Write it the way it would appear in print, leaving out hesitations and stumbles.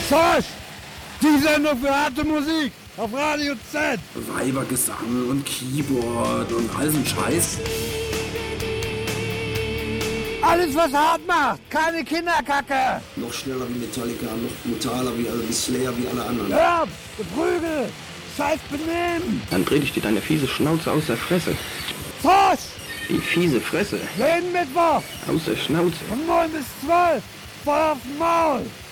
Schorsch! Die Sendung für harte Musik auf Radio Z. Weibergesang und Keyboard und all so ein Scheiß. Alles, was hart macht, keine Kinderkacke. Noch schneller wie Metallica, noch brutaler wie Slayer, wie alle anderen. Hör, Geprügel, scheiß Benehmen. Dann dreh ich dir deine fiese Schnauze aus der Fresse. Schorsch! Die fiese Fresse. Jeden Mittwoch Aus der Schnauze. von 9 bis 12. Voll aufs Maul.